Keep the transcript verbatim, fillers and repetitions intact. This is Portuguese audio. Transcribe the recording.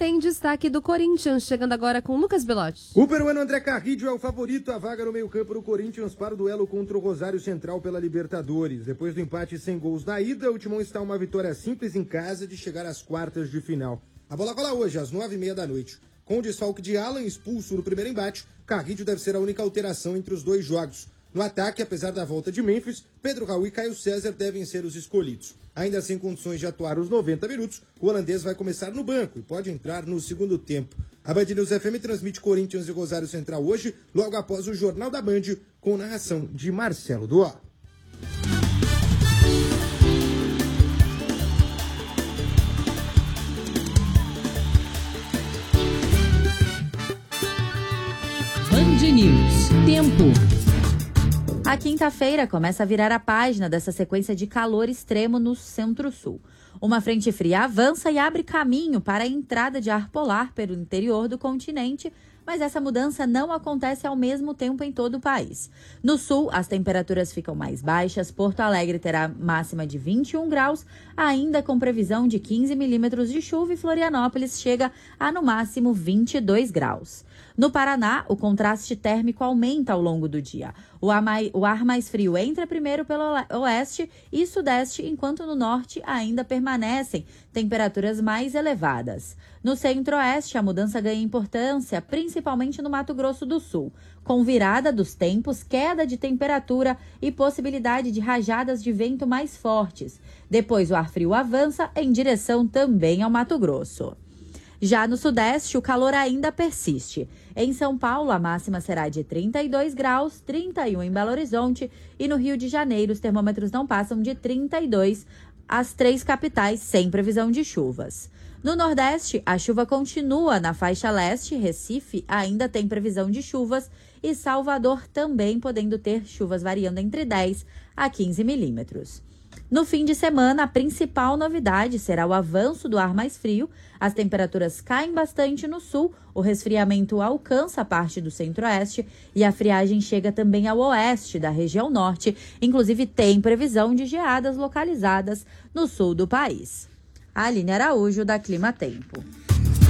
tem destaque do Corinthians, chegando agora com Lucas Belotti. O peruano André Carrillo é o favorito à vaga no meio-campo do Corinthians para o duelo contra o Rosário Central pela Libertadores. Depois do empate sem gols na ida, o Timão está uma vitória simples em casa de chegar às quartas de final. A bola rola hoje, às nove e meia da noite. Com o desfalque de Alan expulso no primeiro embate, Carrillo deve ser a única alteração entre os dois jogos. No ataque, apesar da volta de Memphis, Pedro Raul e Caio César devem ser os escolhidos. Ainda sem condições de atuar os noventa minutos, o holandês vai começar no banco e pode entrar no segundo tempo. A Band News F M transmite Corinthians e Rosário Central hoje, logo após o Jornal da Band, com narração de Marcelo Duó. Band News. Tempo. A quinta-feira começa a virar a página dessa sequência de calor extremo no centro-sul. Uma frente fria avança e abre caminho para a entrada de ar polar pelo interior do continente, mas essa mudança não acontece ao mesmo tempo em todo o país. No sul, as temperaturas ficam mais baixas. Porto Alegre terá máxima de vinte e um graus, ainda com previsão de quinze milímetros de chuva, e Florianópolis chega a, no máximo, vinte e dois graus. No Paraná, o contraste térmico aumenta ao longo do dia. O ar, mais, o ar mais frio entra primeiro pelo oeste e sudeste, enquanto no norte ainda permanecem temperaturas mais elevadas. No centro-oeste, a mudança ganha importância, principalmente no Mato Grosso do Sul, com virada dos tempos, queda de temperatura e possibilidade de rajadas de vento mais fortes. Depois, o ar frio avança em direção também ao Mato Grosso. Já no sudeste, o calor ainda persiste. Em São Paulo, a máxima será de trinta e dois graus, trinta e um em Belo Horizonte, e no Rio de Janeiro os termômetros não passam de trinta e dois, as três capitais sem previsão de chuvas. No Nordeste, a chuva continua na faixa leste. Recife ainda tem previsão de chuvas e Salvador também podendo ter chuvas variando entre dez a quinze milímetros. No fim de semana, a principal novidade será o avanço do ar mais frio. As temperaturas caem bastante no sul, o resfriamento alcança a parte do centro-oeste e a friagem chega também ao oeste da região norte. Inclusive, tem previsão de geadas localizadas no sul do país. Aline Araújo, da Clima Tempo.